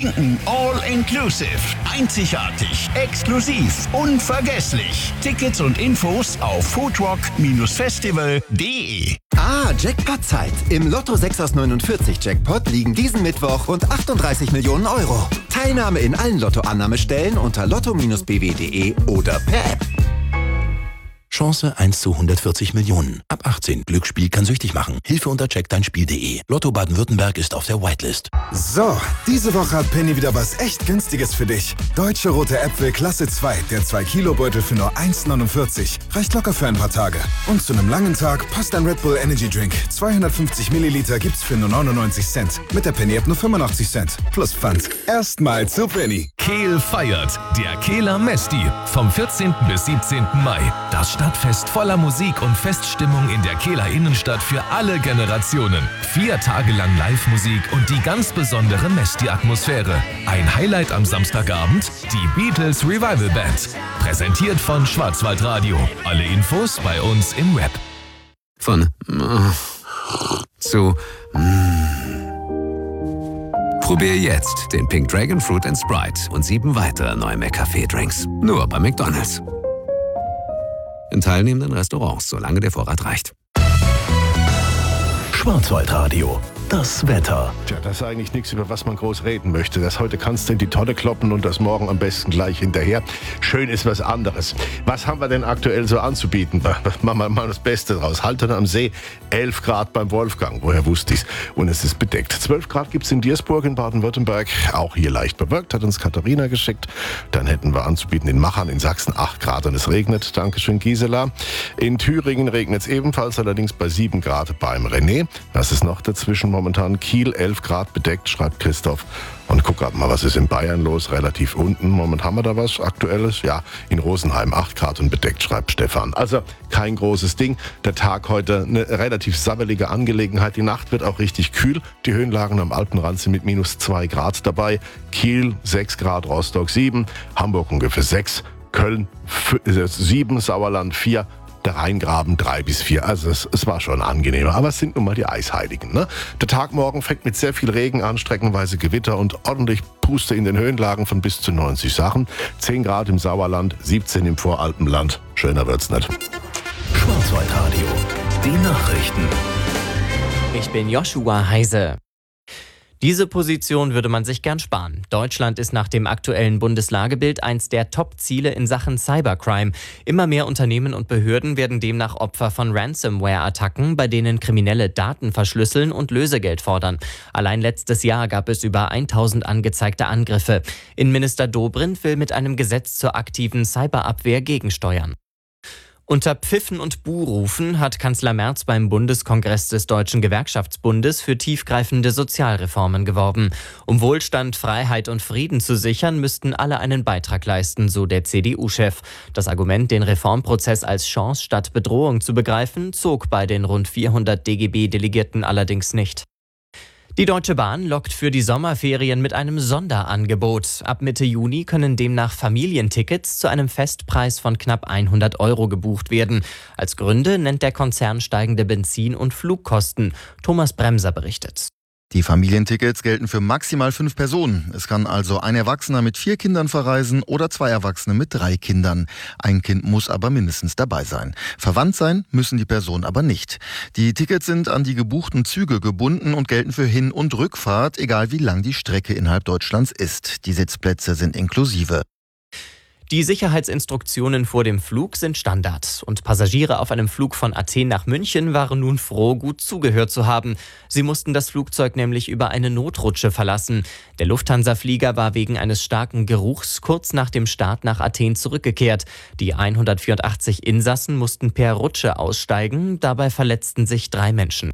Franken all inclusive. Einzigartig, exklusiv, unvergesslich. Tickets und Infos auf foodrock-festival.de. Jackpot-Zeit. Im Lotto 6 aus 49 Jackpot liegen diesen Mittwoch rund 38 Millionen Euro. Teilnahme in allen Lottoannahmestellen unter lotto-bw.de oder per App. Chance 1 zu 140 Millionen. Ab 18. Glücksspiel kann süchtig machen. Hilfe unter checkdeinspiel.de. Lotto Baden-Württemberg ist auf der Whitelist. So, diese Woche hat Penny wieder was echt Günstiges für dich. Deutsche Rote Äpfel Klasse 2, der 2-Kilo-Beutel für nur 1,49. Reicht locker für ein paar Tage. Und zu einem langen Tag passt ein Red Bull Energy Drink. 250 Milliliter gibt's für nur 99 Cent. Mit der Penny-App nur 85 Cent. Plus Pfand. Erstmal zu Penny. Kehl feiert. Der Kehler Mesti. Vom 14. bis 17. Mai. Das Stadtfest voller Musik und Feststimmung in der Kehler Innenstadt für alle Generationen. 4 Tage lang Live-Musik und die ganz besondere Mesti-Atmosphäre. Ein Highlight am Samstagabend, die Beatles Revival Band. Präsentiert von Schwarzwaldradio. Alle Infos bei uns im Web. Von zu Probier jetzt den Pink Dragon Fruit & Sprite und 7 weitere neue McCafé-Drinks. Nur bei McDonald's. In teilnehmenden Restaurants, solange der Vorrat reicht. Schwarzwaldradio. Das Wetter. Tja, das ist eigentlich nichts, über was man groß reden möchte. Das heute kannst du in die Tonne kloppen und das morgen am besten gleich hinterher. Schön ist was anderes. Was haben wir denn aktuell so anzubieten? Machen wir mal das Beste draus. Haltern am See, 11 Grad beim Wolfgang. Woher wusste ich's? Und es ist bedeckt. 12 Grad gibt's in Diersburg in Baden-Württemberg. Auch hier leicht bewölkt, hat uns Katharina geschickt. Dann hätten wir anzubieten in Machern in Sachsen 8 Grad und es regnet. Dankeschön, Gisela. In Thüringen regnet es ebenfalls, allerdings bei 7 Grad beim René. Was ist noch dazwischen? Momentan Kiel 11 Grad bedeckt, schreibt Christoph. Und guck grad mal, was ist in Bayern los? Relativ unten. Moment haben wir da was Aktuelles? Ja, in Rosenheim 8 Grad und bedeckt, schreibt Stefan. Also kein großes Ding. Der Tag heute eine relativ sabbelige Angelegenheit. Die Nacht wird auch richtig kühl. Die Höhenlagen am Alpenrand sind mit minus 2 Grad dabei. Kiel 6 Grad, Rostock 7, Hamburg ungefähr 6, Köln 7, Sauerland 4, der Rheingraben 3 bis 4. Also es war schon angenehmer. Aber es sind nun mal die Eisheiligen. Ne? Der Tag morgen fängt mit sehr viel Regen an, streckenweise Gewitter und ordentlich Puste in den Höhenlagen von bis zu 90 Sachen. 10 Grad im Sauerland, 17 im Voralpenland. Schöner wird's nicht. Schwarzwaldradio. Die Nachrichten. Ich bin Joshua Heise. Diese Position würde man sich gern sparen. Deutschland ist nach dem aktuellen Bundeslagebild eins der Top-Ziele in Sachen Cybercrime. Immer mehr Unternehmen und Behörden werden demnach Opfer von Ransomware-Attacken, bei denen Kriminelle Daten verschlüsseln und Lösegeld fordern. Allein letztes Jahr gab es über 1000 angezeigte Angriffe. Innenminister Dobrindt will mit einem Gesetz zur aktiven Cyberabwehr gegensteuern. Unter Pfiffen und Buhrufen hat Kanzler Merz beim Bundeskongress des Deutschen Gewerkschaftsbundes für tiefgreifende Sozialreformen geworben. Um Wohlstand, Freiheit und Frieden zu sichern, müssten alle einen Beitrag leisten, so der CDU-Chef. Das Argument, den Reformprozess als Chance statt Bedrohung zu begreifen, zog bei den rund 400 DGB-Delegierten allerdings nicht. Die Deutsche Bahn lockt für die Sommerferien mit einem Sonderangebot. Ab Mitte Juni können demnach Familientickets zu einem Festpreis von knapp 100 € gebucht werden. Als Gründe nennt der Konzern steigende Benzin- und Flugkosten. Thomas Bremser berichtet. Die Familientickets gelten für maximal 5 Personen. Es kann also ein Erwachsener mit 4 Kindern verreisen oder 2 Erwachsene mit 3 Kindern. Ein Kind muss aber mindestens dabei sein. Verwandt sein müssen die Personen aber nicht. Die Tickets sind an die gebuchten Züge gebunden und gelten für Hin- und Rückfahrt, egal wie lang die Strecke innerhalb Deutschlands ist. Die Sitzplätze sind inklusive. Die Sicherheitsinstruktionen vor dem Flug sind Standard und Passagiere auf einem Flug von Athen nach München waren nun froh, gut zugehört zu haben. Sie mussten das Flugzeug nämlich über eine Notrutsche verlassen. Der Lufthansa-Flieger war wegen eines starken Geruchs kurz nach dem Start nach Athen zurückgekehrt. Die 184 Insassen mussten per Rutsche aussteigen, dabei verletzten sich 3 Menschen.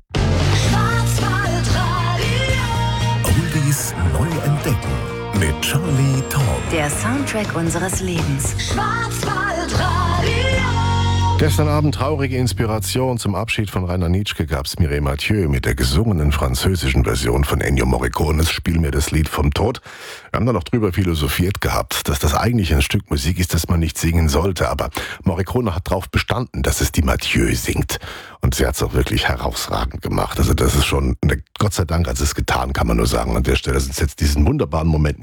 Oldies neu entdecken. Mit Charlie Tall. Der Soundtrack unseres Lebens. Gestern Abend traurige Inspiration zum Abschied von Rainer Nitschke gab's Mireille Mathieu mit der gesungenen französischen Version von Ennio Morricones Spiel mir das Lied vom Tod. Wir haben da noch drüber philosophiert gehabt, dass das eigentlich ein Stück Musik ist, das man nicht singen sollte, aber Morricone hat darauf bestanden, dass es die Mathieu singt. Und sie hat's auch wirklich herausragend gemacht. Also das ist schon, Gott sei Dank hat sie es getan, kann man nur sagen. An der Stelle sind jetzt diesen wunderbaren Moment